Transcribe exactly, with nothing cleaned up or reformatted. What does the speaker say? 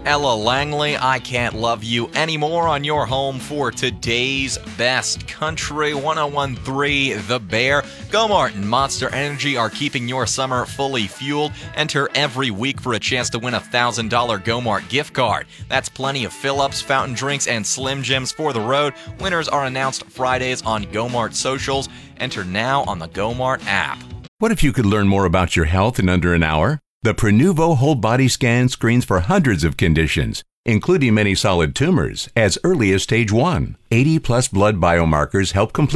Ella Langley, I Can't Love You Anymore on your home for today's best country. one oh one three The Bear. Go-Mart and Monster Energy are keeping your summer fully fueled. Enter every week for a chance to win a one thousand dollars Go-Mart gift card. That's plenty of fill-ups, fountain drinks, and Slim Jims for the road. Winners are announced Fridays on Go-Mart socials. Enter now on the Go-Mart app. What if you could learn more about your health in under an hour? The Prenuvo Whole Body Scan screens for hundreds of conditions, including many solid tumors, as early as stage one. eighty plus blood biomarkers help complete